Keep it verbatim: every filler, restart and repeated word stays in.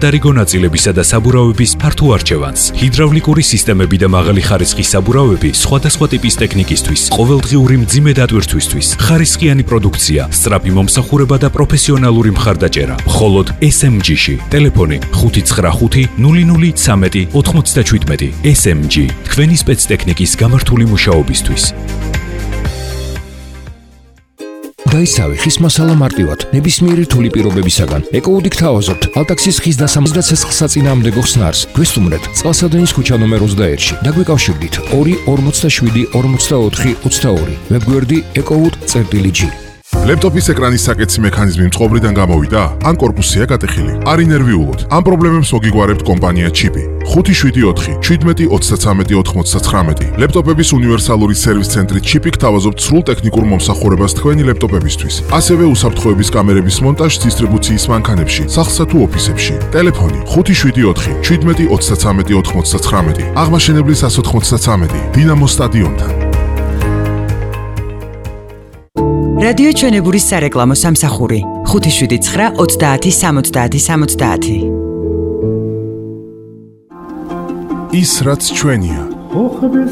სადარიგო ნაწილებისა და საბურავების ფართო არჩევანს. ჰიდრავლიკური სისტემები და მაღალი ხარისხის საბურავები სხვადასხვა ტიპის ტექნიკისთვის, ყოველდღიური მძიმე დატვირთვისთვის, ხარისხიანი პროდუქცია, სწრაფი მომსახურება და პროფესიონალური მხარდაჭერა. მხოლოდ ეს ემ ჯი-ში. ტელეფონი ხუთი ცხრა ხუთი ნული ნული ცამეტი ოთხმოცდაშვიდმეტი. ეს ემ ჯი თქვენი სპეცტექნიკის გამართული მუშაობისთვის. დაისავი ხის მასალა მარტივად, ნებისმიერი რთული პირობებისაგან. ეკოუდით თავაზობთ ალტაქსის ხის დასამზადდა ცეცხლ საწინააღმდეგო ხსნარს. გვესტუმრეთ წყალსადენის ქუჩა ნომერ ოცდაერთში. დაგვიკავშირდით ორი ორმოცდაშვიდი ორმოცდაოთხი ოცდაორი. ვებგვერდი ეკოუდ.წერტილი.ჯი. ლეპტოპის ეკრანის საკეთის მექანიზმი მწყობრიდან გამოვიდა? ან კორპუსია გატეხილი? არ ინერვიულოთ. ამ პრობლემებს მოგიგგვარებთ კომპანია ჩიპი. ხუთი შვიდი ოთხი შვიდმეტი ოცდაცამეტი ოთხმოცდაცხრამეტი. ლეპტოპების უნივერსალური სერვის ცენტრი ჩიპი გთავაზობთ სრულ ტექნიკურ მომსახურებას თქვენი ლეპტოპებისთვის. ასევე უსაფრთხოების კამერების მონტაჟს დისტრიბუციის მანქანებში, სახლსა თუ ოფისებში. ტელეფონი ხუთი შვიდი ოთხი შვიდმეტი ოცდაცამეტი ოთხმოცდაცხრამეტი. აღმაშენებლის ას ოთხმოცდაცამეტი. დინამოს სტადიონთან. რადიო ჩვენებურის სარეკლამო სამსახური ხუთი შვიდი ცხრა ოცდაათი სამოცდაათი სამოცდაათი. ის რაც ჩვენია.